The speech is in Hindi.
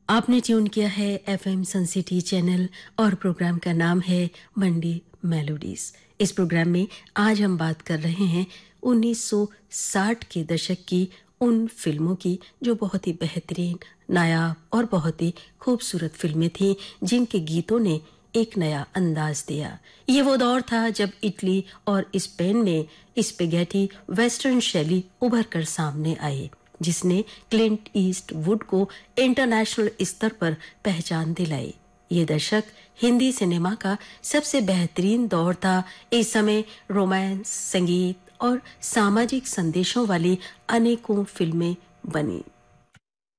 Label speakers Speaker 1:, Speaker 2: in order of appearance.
Speaker 1: आपने ट्यून किया है एफएम सन सिटी चैनल और प्रोग्राम का नाम है मंडी मेलोडीज। इस प्रोग्राम में आज हम बात कर रहे हैं 1960 के दशक की उन फिल्मों की जो बहुत ही बेहतरीन, नायाब और बहुत ही खूबसूरत फिल्में थीं जिनके गीतों ने एक नया अंदाज दिया। ये वो दौर था जब इटली और स्पेन में स्पेगेटी वेस्टर्न शैली उभर कर सामने आई, जिसने क्लिंट ईस्टवुड को इंटरनेशनल स्तर पर पहचान दिलाई। ये दशक हिंदी सिनेमा का सबसे बेहतरीन दौर था। इस समय रोमांस, संगीत और सामाजिक संदेशों वाली अनेकों फिल्में बनी।